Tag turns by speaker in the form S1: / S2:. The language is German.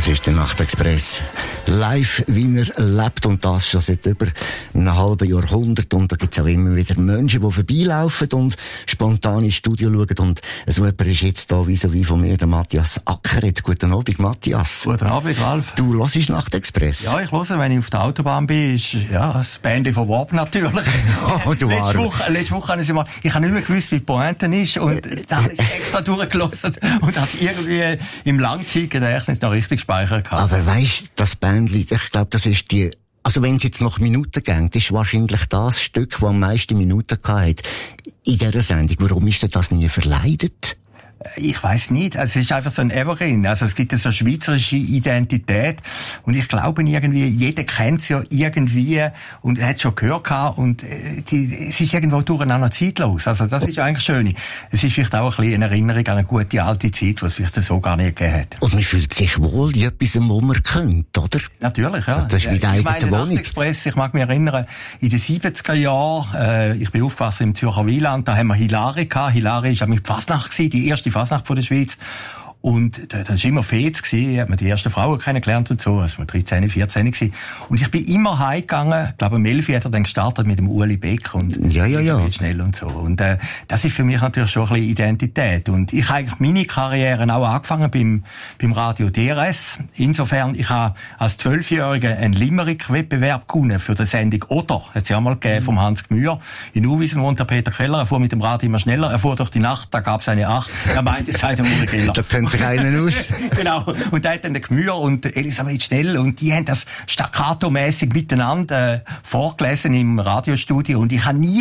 S1: Das ist der Nachtexpress. Live, wie er lebt, und das schon seit über einem halben Jahrhundert. Und da gibt's auch immer wieder Menschen, die vorbeilaufen und spontan ins Studio schauen. Und so jemand ist jetzt da vis-à-vis von mir, der Matthias Ackeret. Guten Abend, Matthias.
S2: Guten Abend, Ralf.
S1: Du hörst Nachtexpress?
S2: Ja, ich höre, wenn ich auf der Autobahn bin, ist, ja, das Band von Warp natürlich.
S1: Oh, du
S2: letzte Woche habe ich habe nicht mehr gewusst, wie die Pointe ist, und da habe ich extra durchgelassen und das irgendwie im Langzeitgedächtnis noch richtig gespeichert gehabt.
S1: Aber weisst, das Bandlied, ich glaube, das ist die, also wenn es jetzt nach Minuten geht, ist wahrscheinlich das Stück, das am meisten Minuten hat in dieser Sendung. Warum ist denn das nie verleidet?
S2: Ich weiss nicht. Also es ist einfach so ein Evergreen. Also es gibt so eine schweizerische Identität. Und ich glaube irgendwie, jeder kennt es ja irgendwie und er hat es schon gehört gehabt. Und es ist irgendwo durcheinander zeitlos. Also das ist eigentlich schön. Es ist vielleicht auch ein bisschen eine Erinnerung an eine gute alte Zeit, die es vielleicht so gar nicht gegeben hat.
S1: Und man fühlt sich wohl in etwas, wo man könnte, oder?
S2: Natürlich, ja.
S1: Also das ist wie die eigene Wohnung.
S2: Nachtexpress, ich mag mich erinnern, in den 70er Jahren, ich bin aufgewachsen im Zürcher Wieland, da haben wir Hilari gehabt. Hilari war ja mit Fasnacht gewesen, die erste Fasnacht von der Schweiz. Und da war immer Fez gewesen, hat man die ersten Frauen kennengelernt und so, also wir 13, 14 gewesen. Und ich bin immer heimgegangen, ich glaube, am 11 hat er dann gestartet mit dem Uli Beck und
S1: ja.
S2: Schnell und so. Und das ist für mich natürlich schon ein bisschen Identität. Und ich habe eigentlich meine Karriere auch angefangen beim Radio DRS. Insofern, ich habe als 12-Jähriger einen Limerick-Wettbewerb gewonnen für die Sendung Oder. Hat es ja mal gegeben vom Hans Gmür. In Uwiesen wohnt der Peter Keller, er fuhr mit dem Rad immer schneller, er fuhr durch die Nacht, da gab es eine 8. Er meinte, es sei der Uri Keller.
S1: Sich einen aus.
S2: Genau. Und da hat dann der Gmür und Elisabeth Schnell, und die haben das staccato-mässig miteinander vorgelesen im Radiostudio, und ich habe nie